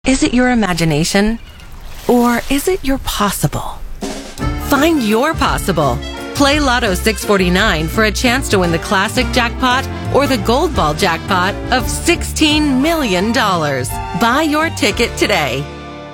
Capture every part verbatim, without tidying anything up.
Is it your imagination? Or is it your possible? Find your possible. Play Lotto six forty-nine for a chance to win the classic jackpot or the gold ball jackpot of sixteen million dollars. Buy your ticket today.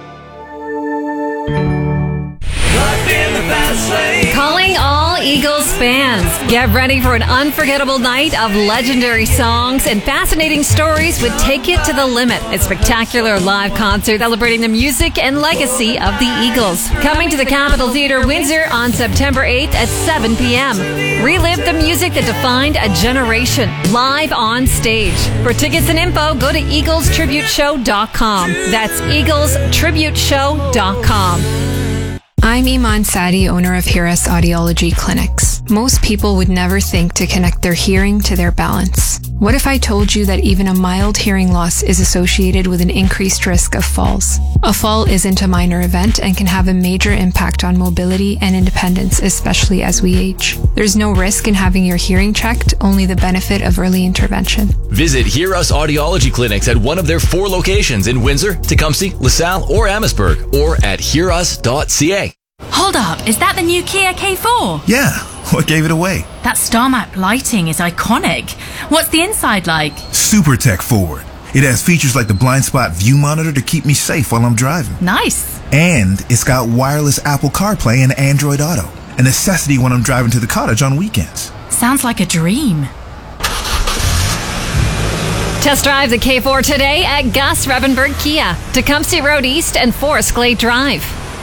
Calling all Eagles fans. Get ready for an unforgettable night of legendary songs and fascinating stories with Take It to the Limit, a spectacular live concert celebrating the music and legacy of the Eagles. Coming to the Capitol Theatre, Windsor on September eighth at seven p.m. Relive the music that defined a generation, live on stage. For tickets and info, go to eagles tribute show dot com. That's eagles tribute show dot com. I'm Iman Sadi, owner of Heras Audiology Clinics. Most people would never think to connect their hearing to their balance. What if I told you that even a mild hearing loss is associated with an increased risk of falls? A fall isn't a minor event and can have a major impact on mobility and independence, especially as we age. There's no risk in having your hearing checked, only the benefit of early intervention. Visit Heras Audiology Clinics at one of their four locations in Windsor, Tecumseh, LaSalle, or Amherstburg, or at heras dot c a. Hold up, is that the new Kia K four? Yeah, what gave it away? That star map lighting is iconic. What's the inside like? Super tech forward. It has features like the blind spot view monitor to keep me safe while I'm driving. Nice. And it's got wireless Apple CarPlay and Android Auto, a necessity when I'm driving to the cottage on weekends. Sounds like a dream. Test drive the K four today at Gus Revenberg Kia, Tecumseh Road East and Forest Glade Drive.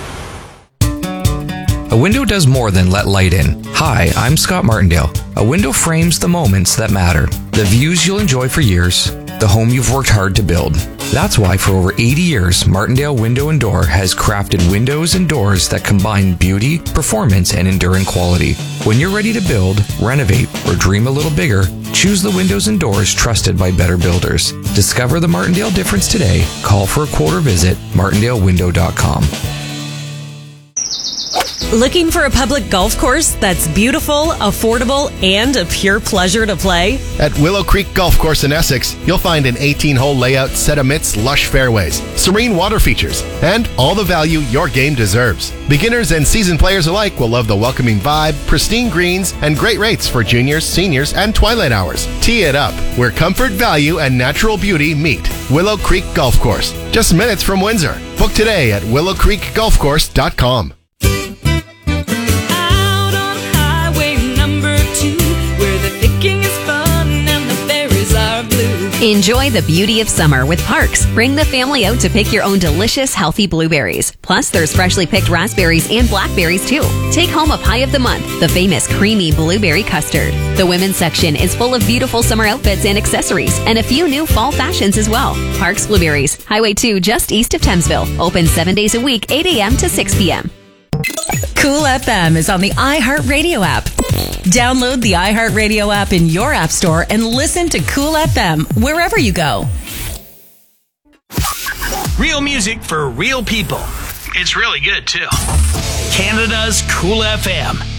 A window does more than let light in. Hi, I'm Scott Martindale. A window frames the moments that matter. The views you'll enjoy for years. The home you've worked hard to build. That's why for over eighty years, Martindale Window and Door has crafted windows and doors that combine beauty, performance, and enduring quality. When you're ready to build, renovate, or dream a little bigger, choose the windows and doors trusted by better builders. Discover the Martindale difference today. Call for a quote or visit martindale window dot com. Looking for a public golf course that's beautiful, affordable, and a pure pleasure to play? At Willow Creek Golf Course in Essex, you'll find an eighteen-hole layout set amidst lush fairways, serene water features, and all the value your game deserves. Beginners and seasoned players alike will love the welcoming vibe, pristine greens, and great rates for juniors, seniors, and twilight hours. Tee it up, where comfort, value, and natural beauty meet. Willow Creek Golf Course, just minutes from Windsor. Book today at willow creek golf course dot com. Enjoy the beauty of summer with Parks. Bring the family out to pick your own delicious, healthy blueberries. Plus, there's freshly picked raspberries and blackberries, too. Take home a pie of the month, the famous creamy blueberry custard. The women's section is full of beautiful summer outfits and accessories, and a few new fall fashions as well. Parks Blueberries, Highway two, just east of Thamesville. Open seven days a week, eight a.m. to six p.m. Cool F M is on the iHeartRadio app. Download the iHeartRadio app in your app store and listen to Cool F M wherever you go. Real music for real people. It's really good, too. Canada's Cool F M.